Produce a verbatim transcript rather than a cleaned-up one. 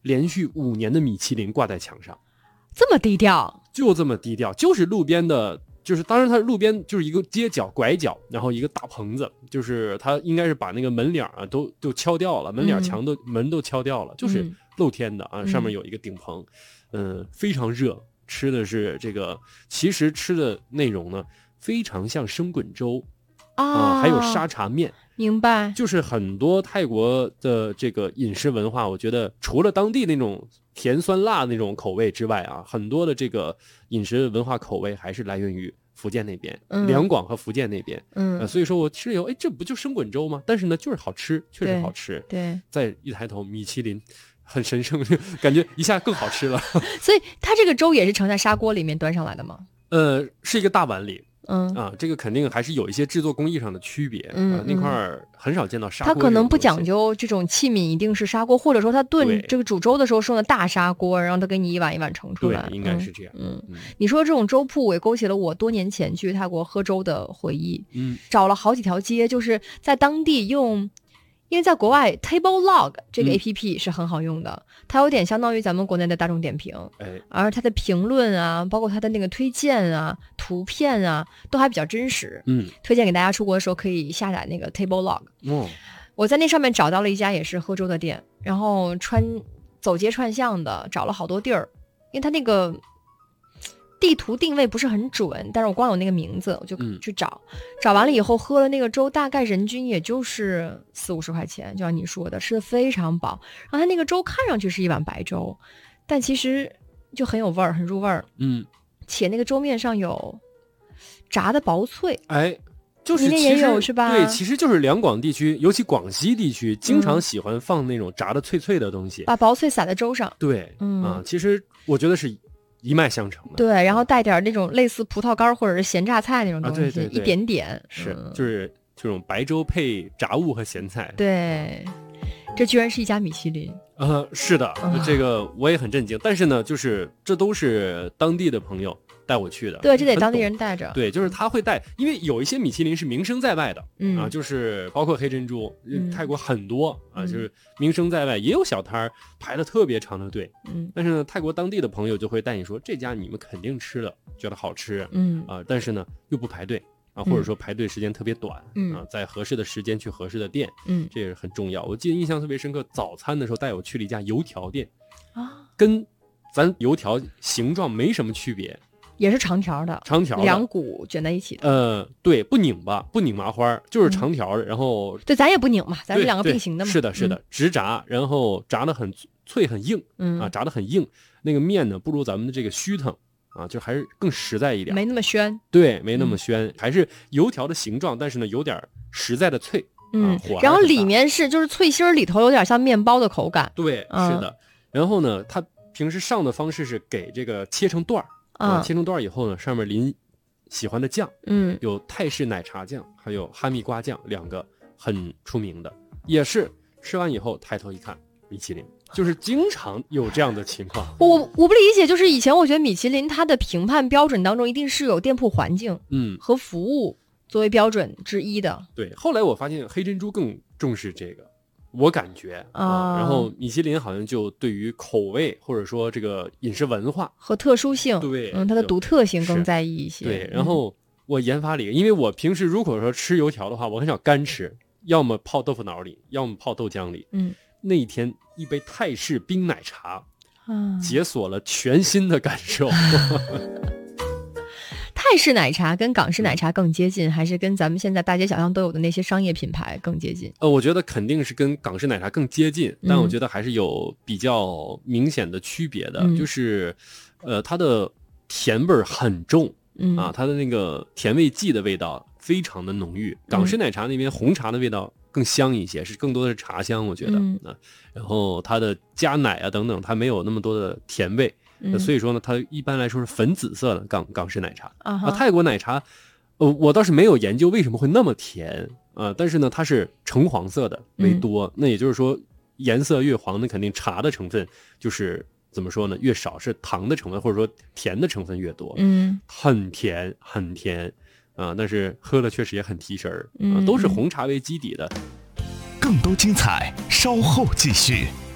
连续五年的米其林挂在墙上， 这么低调， 就这么低调，就是路边的。就是当然它路边就是一个街角拐角，然后一个大棚子，就是它应该是把那个门脸啊都都敲掉了，门脸墙都、嗯、门都敲掉了，就是露天的啊、嗯、上面有一个顶棚，嗯、呃、非常热，吃的是这个其实吃的内容呢非常像生滚粥啊、呃、还有沙茶面。 明白， 就是很多泰国的这个饮食文化，我觉得除了当地那种甜酸辣那种口味之外啊，很多的这个饮食文化口味还是来源于福建那边，嗯、两广和福建那边，嗯、呃，所以说我吃了以后，哎，这不就生滚粥吗？但是呢，就是好吃，确实好吃。 对，对再一抬头，米其林很神圣，感觉一下更好吃了。 所以它这个粥也是盛在砂锅里面端上来的吗？ 呃，是一个大碗里。 嗯啊，这个肯定还是有一些制作工艺上的区别， 嗯、 啊，那块儿很少见到砂锅。 它可能不讲究这种器皿一定是砂锅，或者说它炖这个煮粥的时候是用的大砂锅，然后它给你一碗一碗盛出来。 对，应该是这样。 嗯，嗯你说这种粥铺也勾起了我多年前去泰国喝粥的回忆。 嗯， 找了好几条街，就是在当地用。因为在国外 Table Log 这个 A P P 是很好用的、嗯、它有点相当于咱们国内的大众点评、 哎、 而它的评论啊包括它的那个推荐啊图片啊都还比较真实。 嗯， 推荐给大家出国的时候可以下载那个 Table Log、 哦、 我在那上面找到了一家也是喝粥的店，然后穿走街串巷的找了好多地儿，因为它那个地图定位不是很准，但是我光有那个名字我就去找、嗯、找完了以后喝了那个粥，大概人均也就是四五十块钱，就像你说的吃的非常饱，然后它那个粥看上去是一碗白粥，但其实就很有味儿，很入味儿。 嗯， 且那个粥面上有炸的薄脆， 哎，就是你那也有是吧？ 对，其实就是两广地区，尤其广西地区经常喜欢放那种炸的脆脆的东西、嗯、 把薄脆撒在粥上。 对， 嗯啊，其实我觉得是一脉相承的。 对，然后带点那种类似葡萄干或者是咸榨菜那种东西、啊、对对对，一点点是、嗯、就是这种白粥配炸物和咸菜。 对，这居然是一家米其林。 呃，是的、 嗯、 这个我也很震惊，但是呢就是这都是当地的朋友带我去的。 对，这得当地人带着。 对，就是他会带，因为有一些米其林是名声在外的、 嗯、 啊，就是包括黑珍珠、 嗯、 泰国很多啊、 嗯，就是名声在外，也有小摊排了特别长的队。 嗯， 但是呢，泰国当地的朋友就会带你说这家你们肯定吃了，觉得好吃， 嗯啊，但是呢又不排队啊，或者说排队时间特别短， 嗯啊，在合适的时间去合适的店， 嗯， 这也是很重要。我记得印象特别深刻，早餐的时候带我去了一家油条店啊， 跟咱油条形状没什么区别。 也是长条的， 长条的两股卷在一起的。 呃，对，不拧巴，不拧麻花，就是长条的、嗯。然后对，咱也不拧嘛，咱是两个并行的嘛。 是的，是的、嗯，直炸，然后炸的很脆很硬， 嗯啊，炸的很硬。那个面呢，不如咱们的这个虚腾啊，就还是更实在一点， 没那么宣。 对，没那么宣，嗯、还是油条的形状，但是呢，有点实在的脆。 嗯， 啊、火然后里面是就是脆心儿，里头有点像面包的口感。 对， 嗯、 是的。然后呢，它平时上的方式是给这个切成段儿。啊，切成段以后呢，上面淋喜欢的酱， 嗯， 有泰式奶茶酱，还有哈密瓜酱，两个很出名的，也是吃完以后抬头一看，米其林，就是经常有这样的情况。 我我不理解，就是以前我觉得米其林它的评判标准当中一定是有店铺环境， 嗯， 和服务作为标准之一的。 对，后来我发现黑珍珠更重视这个。我感觉啊、呃，然后米其林好像就对于口味或者说这个饮食文化和特殊性， 对， 嗯，它的独特性更在意一些。 对，然后我研发了一个，因为我平时如果说吃油条的话，我很少干吃，要么泡豆腐脑里，要么泡豆浆里。 嗯， 那一天一杯泰式冰奶茶， 啊， 解锁了全新的感受。 泰式奶茶跟港式奶茶更接近，还是跟咱们现在大街小巷都有的那些商业品牌更接近？ 呃，我觉得肯定是跟港式奶茶更接近，但我觉得还是有比较明显的区别的，嗯、就是，呃，它的甜味很重， 嗯啊，它的那个甜味剂的味道非常的浓郁。港式奶茶那边红茶的味道更香一些，是更多的是茶香，我觉得、 嗯、 啊，然后它的加奶啊等等，它没有那么多的甜味。 嗯、 所以说呢，它一般来说是粉紫色的港港式奶茶啊。 啊，泰国奶茶，呃，我倒是没有研究为什么会那么甜啊、呃，但是呢，它是橙黄色的为多，嗯、那也就是说颜色越黄，那肯定茶的成分就是怎么说呢，越少，是糖的成分或者说甜的成分越多。 嗯， 很甜很甜啊、呃，但是喝了确实也很提神儿啊、 嗯， 都是红茶为基底的。 更多精彩，稍后继续。